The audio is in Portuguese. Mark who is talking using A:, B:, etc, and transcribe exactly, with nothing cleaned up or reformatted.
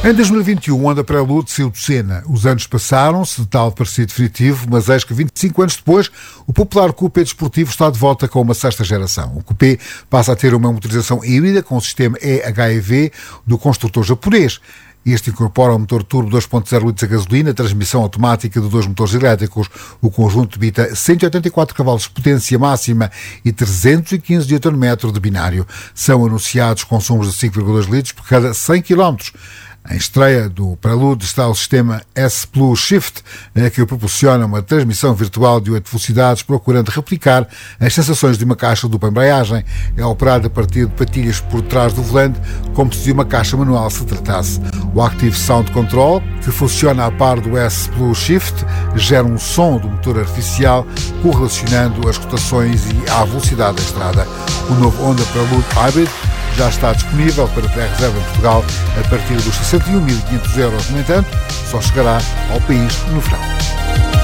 A: Em dois mil e vinte e um, o Honda Prelude saiu de cena. Os anos passaram-se, de tal parecia definitivo, mas eis que vinte e cinco anos depois, o popular Coupé desportivo está de volta com uma sexta geração. O Coupé passa a ter uma motorização híbrida com o sistema E H E V do construtor japonês. Este incorpora um motor turbo dois ponto zero litros a gasolina, transmissão automática de dois motores elétricos. O conjunto debita cento e oitenta e quatro cavalos de potência máxima e trezentos e quinze newton-metro de binário. São anunciados consumos de cinco vírgula dois litros por cada cem quilómetros. Em estreia do Prelude está o sistema S Plus Shift, que proporciona uma transmissão virtual de oito velocidades, procurando replicar as sensações de uma caixa dupla embreagem. É operado a partir de patilhas por trás do volante, como se de uma caixa manual se tratasse. O Active Sound Control, que funciona a par do S Plus Shift, gera um som do motor artificial, correlacionando as rotações e a velocidade da estrada. O novo Honda Prelude Hybrid já está disponível para pré-reserva em Portugal a partir dos sessenta e um mil e quinhentos euros. No entanto, só chegará ao país no verão.